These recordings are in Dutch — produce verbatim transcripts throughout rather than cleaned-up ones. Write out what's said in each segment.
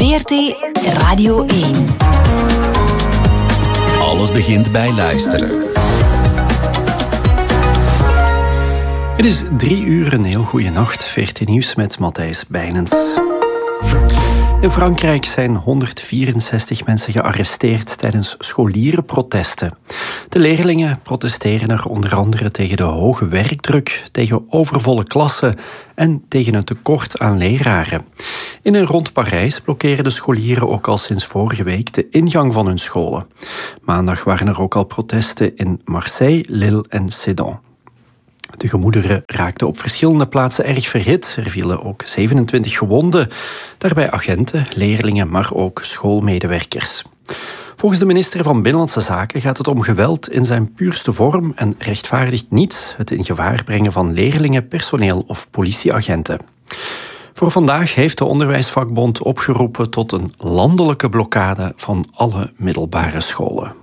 V R T Radio één. Alles begint bij luisteren. Het is drie uur, een heel goede nacht. V R T Nieuws met Matthijs Bijnens. In Frankrijk zijn honderdvierenzestig mensen gearresteerd tijdens scholierenprotesten. De leerlingen protesteren er onder andere tegen de hoge werkdruk, tegen overvolle klassen en tegen een tekort aan leraren. In en rond Parijs blokkeren de scholieren ook al sinds vorige week de ingang van hun scholen. Maandag waren er ook al protesten in Marseille, Lille en Sedan. De gemoederen raakten op verschillende plaatsen erg verhit. Er vielen ook zevenentwintig gewonden. Daarbij agenten, leerlingen, maar ook schoolmedewerkers. Volgens de minister van Binnenlandse Zaken gaat het om geweld in zijn puurste vorm en rechtvaardigt niet het in gevaar brengen van leerlingen, personeel of politieagenten. Voor vandaag heeft de onderwijsvakbond opgeroepen tot een landelijke blokkade van alle middelbare scholen.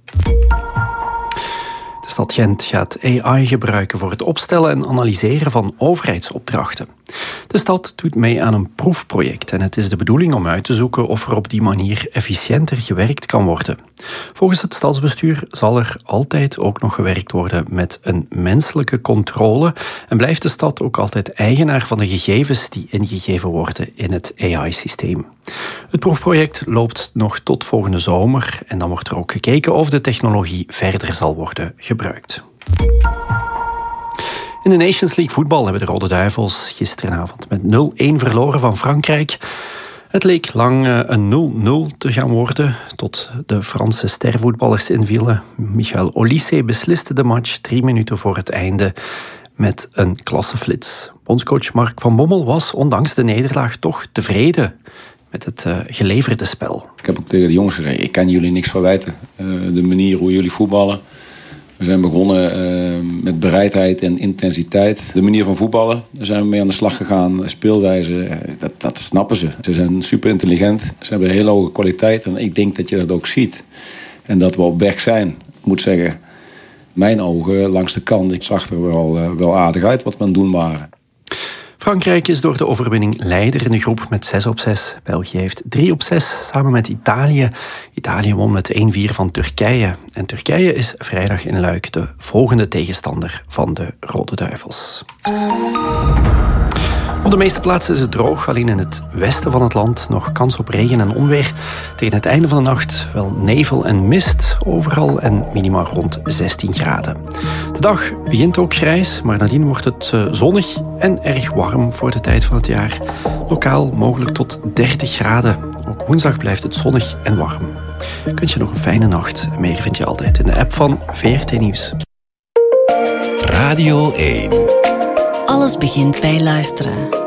De stad Gent gaat A I gebruiken voor het opstellen en analyseren van overheidsopdrachten. De stad doet mee aan een proefproject en het is de bedoeling om uit te zoeken of er op die manier efficiënter gewerkt kan worden. Volgens het stadsbestuur zal er altijd ook nog gewerkt worden met een menselijke controle en blijft de stad ook altijd eigenaar van de gegevens die ingegeven worden in het A I-systeem. Het proefproject loopt nog tot volgende zomer en dan wordt er ook gekeken of de technologie verder zal worden gebruikt. In de Nations League voetbal hebben de Rode Duivels gisteravond met nul-een verloren van Frankrijk. Het leek lang een nul-nul te gaan worden, tot de Franse stervoetballers invielen. Michael Olise besliste de match drie minuten voor het einde met een klasseflits. Bondscoach Mark van Bommel was, ondanks de nederlaag, toch tevreden met het uh, geleverde spel. Ik heb ook tegen de jongens gezegd, ik kan jullie niks verwijten. Uh, de manier hoe jullie voetballen. We zijn begonnen uh, met bereidheid en intensiteit. De manier van voetballen, daar zijn we mee aan de slag gegaan. Speelwijze, dat, dat snappen ze. Ze zijn super intelligent, ze hebben een hele hoge kwaliteit. En ik denk dat je dat ook ziet. En dat we op weg zijn. Ik moet zeggen, mijn ogen langs de kant, ik zag er wel, uh, wel aardig uit wat we aan het doen waren. Frankrijk is door de overwinning leider in de groep met zes op zes. België heeft drie op zes samen met Italië. Italië won met een-vier van Turkije. En Turkije is vrijdag in Luik de volgende tegenstander van de Rode Duivels. Op de meeste plaatsen is het droog, alleen in het westen van het land nog kans op regen en onweer. Tegen het einde van de nacht wel nevel en mist overal en minima rond zestien graden. De dag begint ook grijs, maar nadien wordt het zonnig en erg warm voor de tijd van het jaar. Lokaal mogelijk tot dertig graden. Ook woensdag blijft het zonnig en warm. Ik wens je nog een fijne nacht. Meer vind je altijd in de app van V R T Nieuws. Radio één. Alles begint bij luisteren.